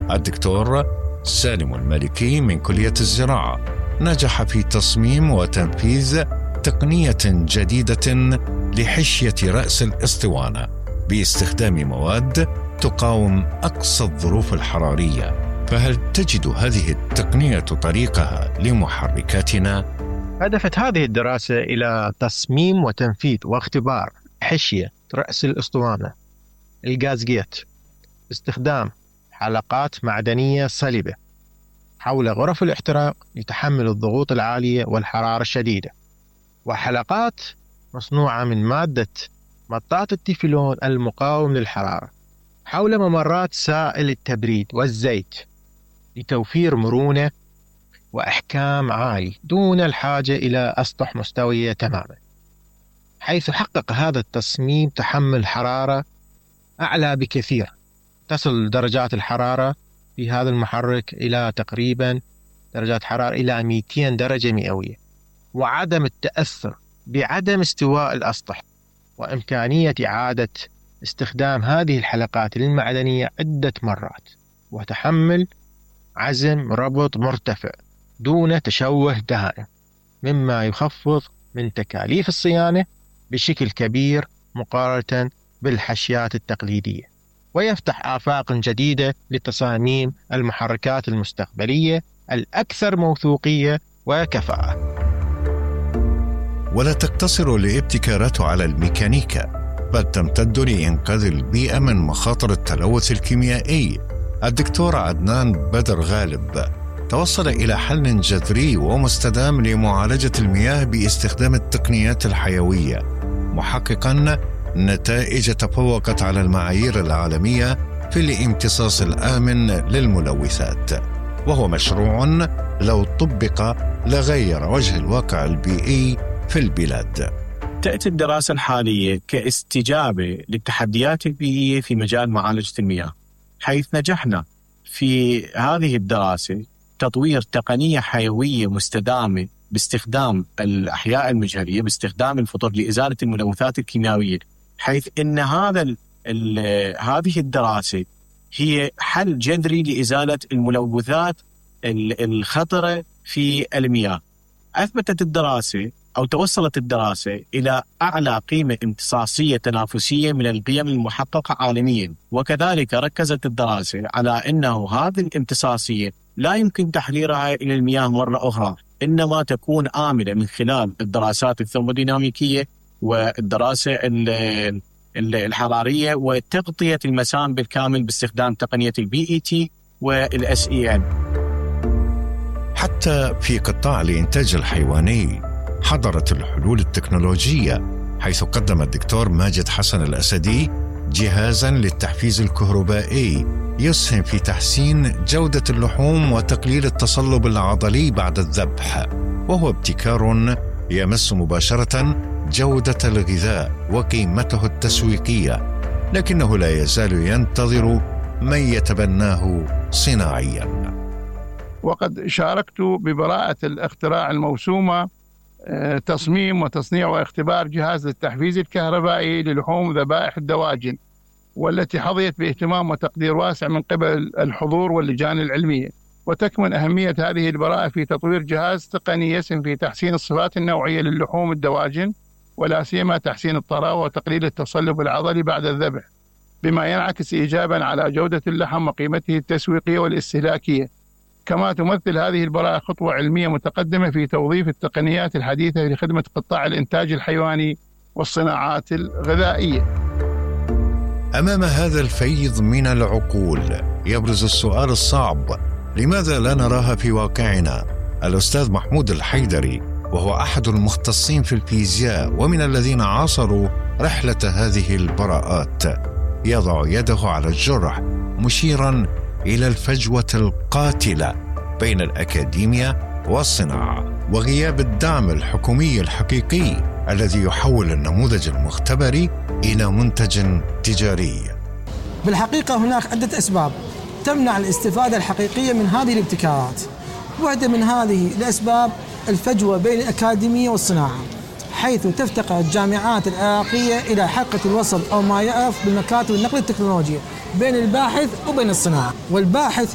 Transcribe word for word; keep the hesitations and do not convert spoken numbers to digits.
الدكتور سالم المالكي من كلية الزراعة نجح في تصميم وتنفيذ تقنية جديدة لحشية رأس الأسطوانة باستخدام مواد تقاوم أقصى الظروف الحرارية. فهل تجد هذه التقنية طريقها لمحركاتنا؟ هدفت هذه الدراسة إلى تصميم وتنفيذ واختبار حشية رأس الأسطوانة الغازجيت باستخدام حلقات معدنية صلبة حول غرف الاحتراق لتحمل الضغوط العالية والحرارة الشديدة، وحلقات مصنوعة من مادة مطاط التيفلون المقاوم للحرارة حول ممرات سائل التبريد والزيت لتوفير مرونة وإحكام عالي دون الحاجة إلى أسطح مستوية تماما، حيث حقق هذا التصميم تحمل حرارة أعلى بكثير. تصل درجات الحرارة في هذا المحرك إلى تقريبا درجات حرارة إلى مئتين درجة مئوية، وعدم التأثر بعدم استواء الأسطح، وإمكانية إعادة استخدام هذه الحلقات المعدنية عدة مرات، وتحمل عزم ربط مرتفع دون تشوه دائم، مما يخفض من تكاليف الصيانة بشكل كبير مقارنة بالحشيات التقليدية، ويفتح آفاق جديدة لتصاميم المحركات المستقبلية الأكثر موثوقية وكفاءة. ولا تقتصر الابتكارات على الميكانيكا، بل تمتد لإنقاذ البيئة من مخاطر التلوث الكيميائي. الدكتور عدنان بدر غالب توصل إلى حل جذري ومستدام لمعالجة المياه باستخدام التقنيات الحيوية، محققاً نتائج تفوقت على المعايير العالمية في الامتصاص الآمن للملوثات، وهو مشروع لو طبق لغير وجه الواقع البيئي في البلاد. تأتي الدراسة الحالية كاستجابة للتحديات البيئية في مجال معالجة المياه، حيث نجحنا في هذه الدراسة تطوير تقنية حيوية مستدامة باستخدام الأحياء المجهرية باستخدام الفطر لإزالة الملوثات الكيميائية، حيث إن هذا ال ال هذه الدراسة هي حل جذري لإزالة الملوثات الخطرة في المياه. أثبتت الدراسة أو توصلت الدراسة إلى أعلى قيمة امتصاصية تنافسية من القيم المحققة عالميا، وكذلك ركزت الدراسة على أنه هذه الامتصاصية لا يمكن تحريرها إلى المياه مرة أخرى، إنما تكون آمنة من خلال الدراسات الثرموديناميكية والدراسة الحرارية وتغطية المسام بالكامل باستخدام تقنية البي إي تي والإس إي إم. حتى في قطاع الإنتاج الحيواني حضرت الحلول التكنولوجية، حيث قدم الدكتور ماجد حسن الأسدي جهازاً للتحفيز الكهربائي يسهم في تحسين جودة اللحوم وتقليل التصلب العضلي بعد الذبح، وهو ابتكار يمس مباشرة جودة الغذاء وقيمته التسويقية، لكنه لا يزال ينتظر من يتبناه صناعياً. وقد شاركت ببراءة الاختراع الموسومة تصميم وتصنيع واختبار جهاز للتحفيز الكهربائي للحوم ذبائح الدواجن، والتي حظيت باهتمام وتقدير واسع من قبل الحضور واللجان العلمية. وتكمن أهمية هذه البراءة في تطوير جهاز تقني يسهم في تحسين الصفات النوعية للحوم الدواجن، ولا سيما تحسين الطراوة وتقليل التصلب العضلي بعد الذبح، بما ينعكس إيجابا على جودة اللحم وقيمته التسويقية والاستهلاكية. كما تمثل هذه البراءة خطوة علمية متقدمة في توظيف التقنيات الحديثة لخدمة قطاع الإنتاج الحيواني والصناعات الغذائية. أمام هذا الفيض من العقول يبرز السؤال الصعب: لماذا لا نراها في واقعنا؟ الأستاذ محمود الحيدري، وهو أحد المختصين في الفيزياء ومن الذين عاصروا رحلة هذه البراءات، يضع يده على الجرح مشيراً إلى الفجوة القاتلة بين الأكاديميا والصناعة وغياب الدعم الحكومي الحقيقي الذي يحول النموذج المختبري إلى منتج تجاري. بالحقيقة هناك عدة أسباب تمنع الاستفادة الحقيقية من هذه الابتكارات. واحدة من هذه الأسباب الفجوة بين الأكاديمية والصناعة، حيث تفتقر الجامعات العراقية إلى حلقة الوصل أو ما يعرف بمكاتب النقل التكنولوجي بين الباحث وبين الصناعة. والباحث